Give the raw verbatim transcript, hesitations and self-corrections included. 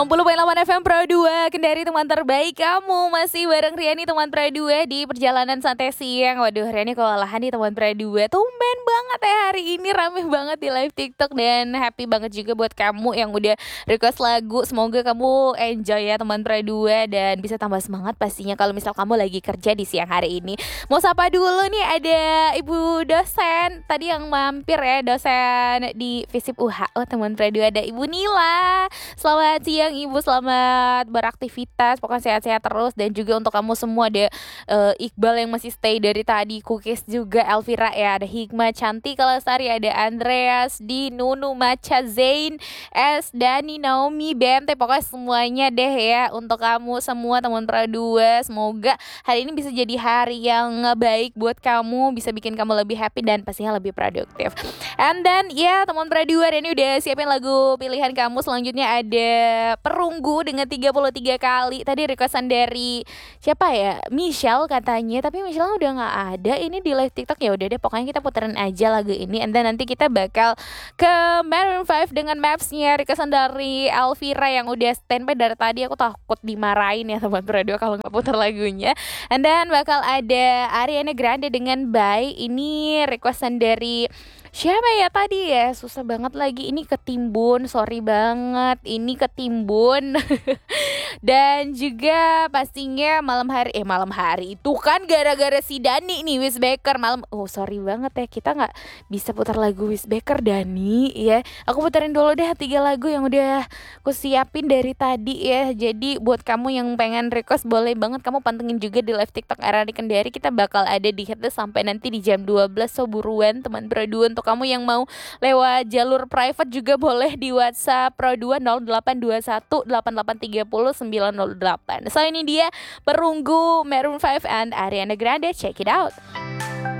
enam puluh koma delapan F M Pro dua, Kendari teman terbaik kamu. Masih bareng Riani teman Pro dua di perjalanan santai siang. Waduh, Riani kewalahan nih teman Pro dua. Tumben banget ya hari ini, rame banget di live TikTok. Dan happy banget juga buat kamu yang udah request lagu. Semoga kamu enjoy ya teman Pro dua, dan bisa tambah semangat pastinya kalau misal kamu lagi kerja di siang hari ini. Mau sapa dulu nih, ada ibu dosen tadi yang mampir ya, dosen di Visip U H. Oh teman Pro dua, ada Ibu Nila. Selamat siang Ibu, selamat beraktivitas, pokoknya sehat-sehat terus. Dan juga untuk kamu semua ada uh, Iqbal yang masih stay dari tadi, Cookies juga, Elvira ya, ada Hikmah, Cantik Kalastari, ada Andreas, Di, Nunu, Maca, Zain, S, Dani, Naomi, B M T, pokoknya semuanya deh ya untuk kamu semua teman Pro dua. Semoga hari ini bisa jadi hari yang baik buat kamu, bisa bikin kamu lebih happy dan pastinya lebih produktif. And then ya teman Pro dua, ini udah siapin lagu pilihan kamu. Selanjutnya ada Perunggu dengan tiga puluh tiga kali. Tadi requestan dari siapa ya? Michelle katanya, tapi Michelle udah gak ada ini di live TikTok. Ya udah deh, pokoknya kita puterin aja lagu ini. And then nanti kita bakal ke Maroon five dengan Maps-nya. Requestan dari Elvira yang udah standby dari tadi. Aku takut dimarahin ya teman Pro dua kalau gak putar lagunya. And then bakal ada Ariana Grande dengan Bye. Ini requestan dari siapa ya tadi ya, susah banget lagi, ini ketimbun, sorry banget, ini ketimbun. Dan juga pastinya malam hari, eh malam hari itu kan gara-gara si Dani nih, Wis Baker malam, oh sorry banget ya, kita nggak bisa putar lagu Wis Baker Dani ya. Aku puterin dulu deh tiga lagu yang udah aku siapin dari tadi ya. Jadi buat kamu yang pengen request boleh banget kamu pantengin juga di live TikTok R R D Kendari, kita bakal ada di hitlist sampai nanti di jam dua belas. So buruan teman Pro dua. Untuk kamu yang mau lewat jalur private juga boleh di WhatsApp Pro dua nol delapan dua satu delapan delapan tiga nol sembilan nol delapan. So ini dia Perunggu, Maroon five and Ariana Grande, check it out.